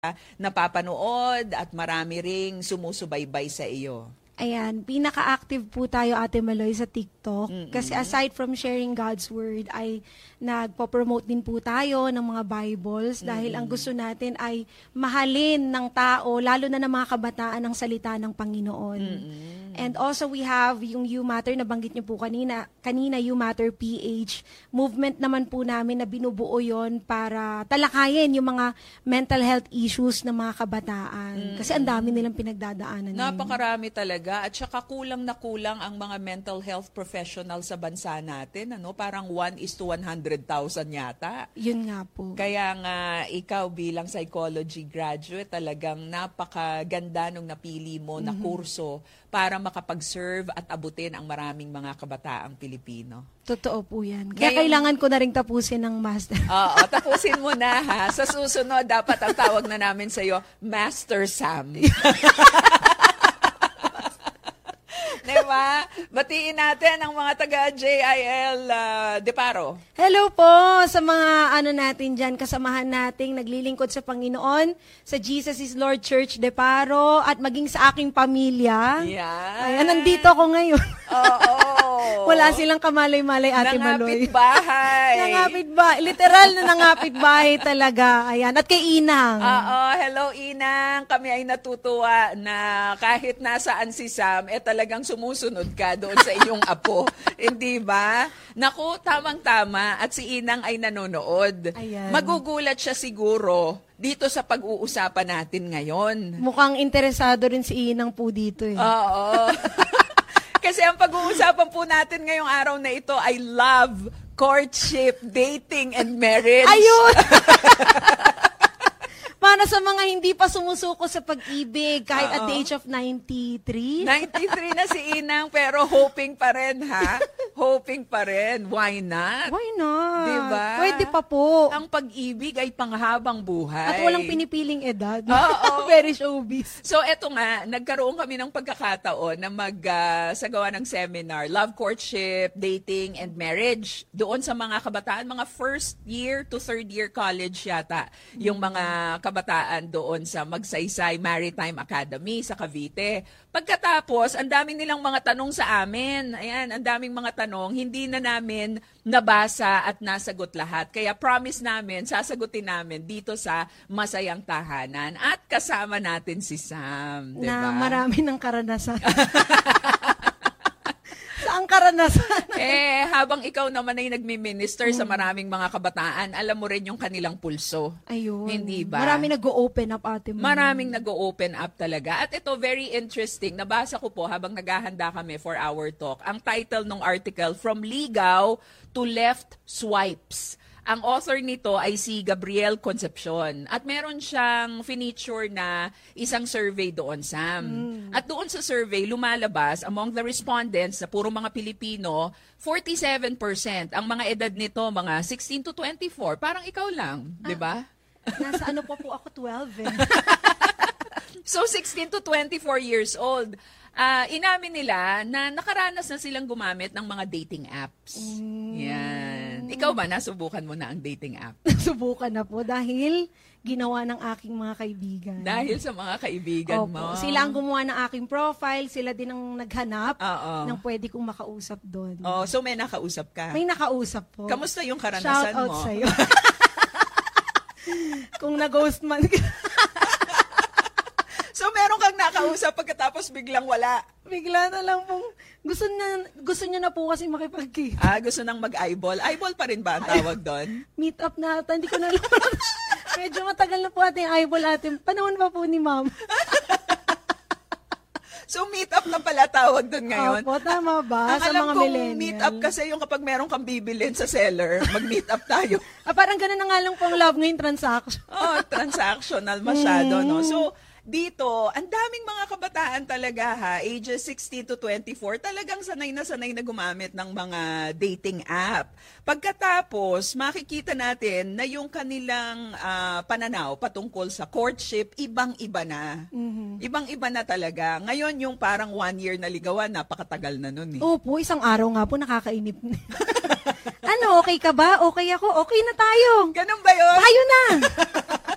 napapanood at marami ring sumusubaybay sa iyo. Ayan, pinaka-active po tayo, Ate Maloy, sa TikTok. Kasi aside from sharing God's Word, ay nagpo-promote din po tayo ng mga Bibles dahil ang gusto natin ay mahalin ng tao, lalo na ng mga kabataan, ang salita ng Panginoon. And also we have yung You Matter, nabanggit niyo po kanina You Matter PH. Movement naman po namin na binubuo yon para talakayin yung mga mental health issues ng mga kabataan. Kasi ang dami nilang pinagdadaanan. Napakarami talaga. At saka kulang na kulang ang mga mental health professional sa bansa natin. Parang 1:100,000 yata. Yun nga po. Kaya nga, ikaw bilang psychology graduate, talagang napakaganda nung napili mo na kurso para makapag-serve at abutin ang maraming mga kabataang Pilipino. Totoo po yan. Kaya kailangan ko na rin tapusin ng master. Oo, tapusin mo na ha. Sa susunod, dapat ang tawag na namin sa'yo, Master Sam. Diba? Batiin natin ang mga taga-JIL Deparo. Hello po sa mga natin dyan, kasamahan nating naglilingkod sa Panginoon, sa Jesus is Lord Church Deparo, at maging sa aking pamilya. Yan. Ayan, nandito ako ngayon. Oo. Wala silang kamalay-malay, Ate Maloy. Nangapit bahay. Nangapit bahay. Literal na nangapit bahay talaga. Ayan. At kay Inang. Oo. Hello, Inang. Kami ay natutuwa na kahit nasaan si Sam, talagang sumusunod ka doon sa inyong apo. Hindi ba? Naku, tamang-tama. At si Inang ay nanonood. Ayan. Magugulat siya siguro dito sa pag-uusapan natin ngayon. Mukhang interesado rin si Inang po dito eh. Oo. Kasi ang pag-uusapan po natin ngayong araw na ito ay love, courtship, dating, and marriage. Ayun! Para sa mga hindi pa sumusuko sa pag-ibig, kahit at the age of 93. 93 na si Inang, pero hoping pa rin, ha? Hoping pa rin. Why not? Why not? Diba? Pwede pa po. Ang pag-ibig ay panghabang buhay. At walang pinipiling edad. Oo. Very showbiz. So, eto nga, nagkaroon kami ng pagkakataon na magsagawa ng seminar, Love, Courtship, Dating, and Marriage. Doon sa mga kabataan, mga first year to third year college yata. Yung mga kabataan doon sa Magsaysay Maritime Academy sa Cavite. Pagkatapos, ang daming nilang mga tanong sa amin. Ayan, ang daming mga tanong. Hindi na namin nabasa at nasagot lahat. Kaya promise namin, sasagutin namin dito sa Masayang Tahanan. At kasama natin si Sam. Diba? Na marami ng karanasan. Saan karanasan? Habang ikaw naman ay nagmi-minister sa maraming mga kabataan, alam mo rin yung kanilang pulso. Ayun. Hindi ba? Maraming nag-o-open up, Ate Maloy. Maraming nag-o-open up talaga. At ito, very interesting. Nabasa ko po habang naghahanda kami for our talk. Ang title ng article, From Ligaw to Left Swipes. Ang author nito ay si Gabriel Concepcion. At meron siyang feature na isang survey doon, Sam. At doon sa survey, lumalabas among the respondents na puro mga Pilipino, 47%. Ang mga edad nito, mga 16 to 24. Parang ikaw lang, di ba? Nasa ano po ako, 12 eh. So, 16 to 24 years old. Inamin nila na nakaranas na silang gumamit ng mga dating apps. Yan. Ikaw ba, nasubukan mo na ang dating app? Nasubukan na po dahil ginawa ng aking mga kaibigan. Dahil sa mga kaibigan Opo. mo. Sila ang gumawa ng aking profile, sila din ang naghanap Oo. ng pwede kong makausap doon. Oh, so may nakausap ka. May nakausap po. Kamusta yung Shout karanasan out mo? sa'yo. Kung nag-ghost man ka. So meron kang nakausap pagkatapos biglang wala. Bigla na lang pong gusto niya na po kasi makipagkita. Gusto nang mag-eyeball. Eyeball pa rin ba ang tawag doon? Meet up na ata, hindi ko na alam. Medyo matagal na po ating eyeball atin. Panahon pa po ni ma'am. So meet up na pala tawag doon ngayon. Opo, tama ba? Ang Sa alam mga kong millennial. meet up kasi yung kapag meron kang bibilin sa seller, mag-meet up tayo. Parang ganun na nga lang pong love ngayon transaction. Transactional masyado, no? So, dito, ang daming mga kabataan talaga ha, ages 16 to 24, talagang sanay na gumamit ng mga dating app. Pagkatapos, makikita natin na yung kanilang pananaw patungkol sa courtship, ibang-iba na. Ibang-iba na talaga. Ngayon, yung parang 1 year na ligawan, napakatagal na nun eh. Opo, isang araw nga po nakakainip. Ano, okay ka ba? Okay ako? Okay na tayo. Ganun ba yun? Tayo na!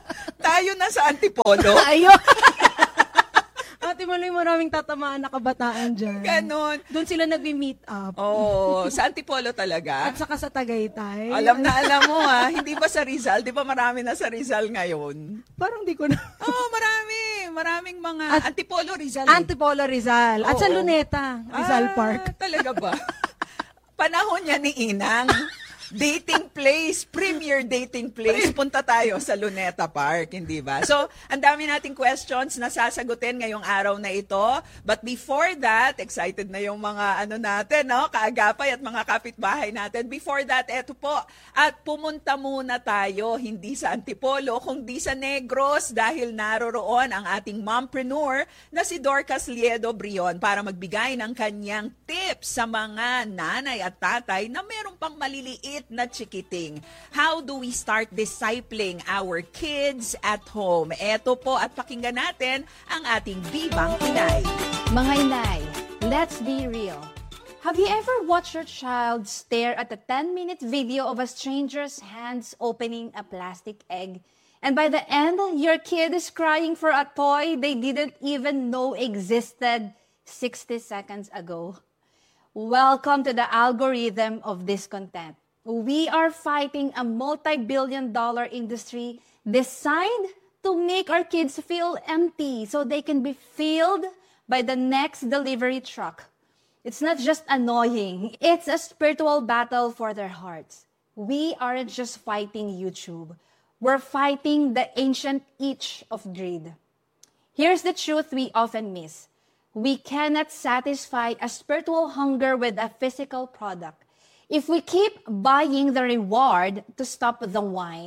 tayo na sa Antipolo. Ayun. Ate Maloy, maraming tatamaan na kabataan dyan. Ganon. Doon sila nag-meet up. Oo, sa Antipolo talaga. At saka sa Tagaytay. Alam mo ha, hindi ba sa Rizal? Di ba marami na sa Rizal ngayon? Parang di ko na. Maraming mga Antipolo, Rizal. Antipolo, Rizal. At sa Oo. Luneta, Rizal Park. Talaga ba? Panahon niya ni Inang. Dating place, premier dating place. Punta tayo sa Luneta Park, hindi ba? So, ang dami nating questions na sasagutin ngayong araw na ito. But before that, excited na yung mga natin, no? Kaagapay at mga kapitbahay natin. Before that, eto po. At pumunta muna tayo, hindi sa Antipolo, kundi sa Negros dahil naroroon ang ating mompreneur na si Dorcas Liedo Brion para magbigay ng kanyang tips sa mga nanay at tatay na meron pang maliliit na chikiting. How do we start discipling our kids at home? Eto po at pakinggan natin ang ating Bibang Inay. Mga inay, let's be real. Have you ever watched your child stare at a 10-minute video of a stranger's hands opening a plastic egg? And by the end, your kid is crying for a toy they didn't even know existed 60 seconds ago. Welcome to the algorithm of discontent. We are fighting a multi-billion-dollar industry designed to make our kids feel empty so they can be filled by the next delivery truck. It's not just annoying. It's a spiritual battle for their hearts. We aren't just fighting YouTube. We're fighting the ancient itch of greed. Here's the truth we often miss. We cannot satisfy a spiritual hunger with a physical product. If we keep buying the reward to stop the wine,